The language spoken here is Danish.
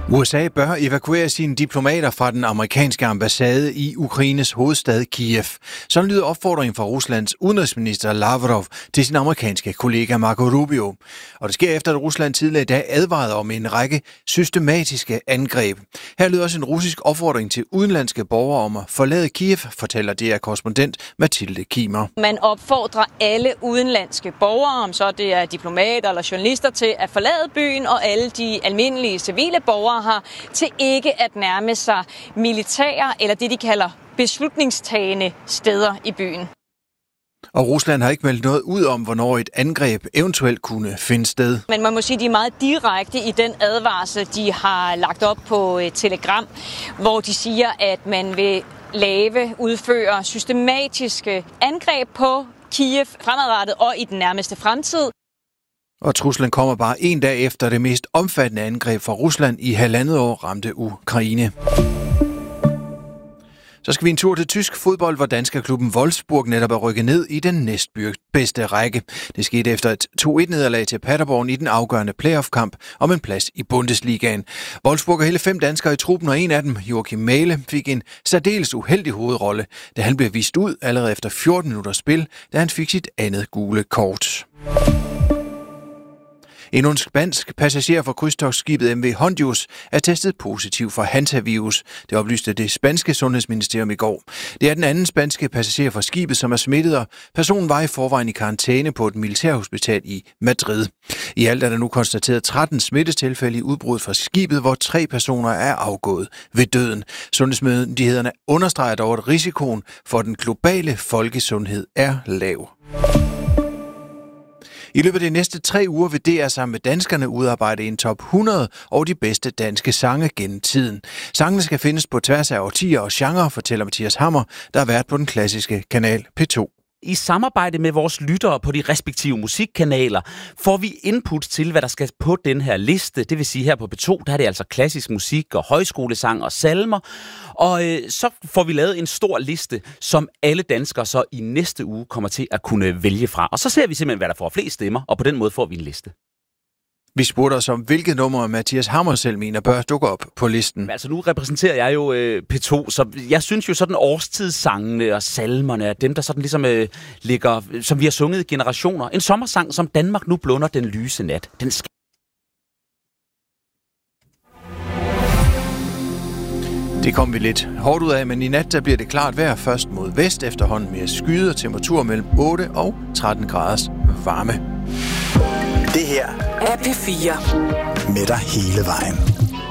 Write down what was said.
USA bør evakuere sine diplomater fra den amerikanske ambassade i Ukraines hovedstad Kiev. Sådan lyder opfordringen fra Ruslands udenrigsminister Lavrov til sin amerikanske kollega Marco Rubio. Og det sker efter, at Rusland tidligere i dag advarede om en række systematiske angreb. Her lyder også en russisk opfordring til udenlandske borgere om at forlade Kiev, fortæller DR-korrespondent Mathilde Kimer. Man opfordrer alle udenlandske borgere, om så det er diplomater eller journalister, til at forlade byen, og alle de almindelige civile borgere har til ikke at nærme sig militære eller det, de kalder beslutningstagende steder i byen. Og Rusland har ikke meldt noget ud om, hvornår et angreb eventuelt kunne finde sted. Men man må sige, at de er meget direkte i den advarsel, de har lagt op på Telegram, hvor de siger, at man vil udføre systematiske angreb på Kiev fremadrettet og i den nærmeste fremtid. Og truslen kommer bare en dag efter det mest omfattende angreb fra Rusland i 1,5 år ramte Ukraine. Så skal vi en tur til tysk fodbold, hvor danske klubben Wolfsburg netop er rykket ned i den næstbedste række. Det skete efter et 2-1-nederlag til Paderborn i den afgørende playoff-kamp om en plads i Bundesligaen. Wolfsburg har hele 5 danskere i truppen, og en af dem, Joachim Mæhle, fik en særdeles uheldig hovedrolle, da han blev vist ud allerede efter 14 minutters spil, da han fik sit andet gule kort. En spansk passager fra krydstogtskibet MV Hondius er testet positiv for hantavirus. Det oplyste det spanske sundhedsministerium i går. Det er den anden spanske passager fra skibet, som er smittet, og personen var i forvejen i karantæne på et militærhospital i Madrid. I alt er der nu konstateret 13 smittetilfælde i udbrud fra skibet, hvor 3 personer er afgået ved døden. Sundhedsmyndighederne understreger dog, at risikoen for den globale folkesundhed er lav. I løbet af de næste 3 uger vil DR sammen med danskerne udarbejde en top 100 over de bedste danske sange gennem tiden. Sangene skal findes på tværs af årtier og genre, fortæller Mathias Hammer, der har været på den klassiske kanal P2. I samarbejde med vores lyttere på de respektive musikkanaler får vi input til, hvad der skal på den her liste. Det vil sige, her på P2, der er det altså klassisk musik og højskolesang og salmer. Og så får vi lavet en stor liste, som alle danskere så i næste uge kommer til at kunne vælge fra. Og så ser vi simpelthen, hvad der får flest stemmer, og på den måde får vi en liste. Vi spurgte os om, hvilket nummer Mathias Hammer selv mener bør dukke op på listen. Altså nu repræsenterer jeg jo P2, så jeg synes jo sådan årstidssangene og salmerne er dem, der sådan ligesom ligger, som vi har sunget i generationer. En sommersang, som Danmark nu blunder den lyse nat. Den Det kom vi lidt hårdt ud af, men i nat der bliver det klart vejr, først mod vest, efterhånden mere skyet og temperatur mellem 8 og 13 graders varme. Det her er P4. Med dig hele vejen.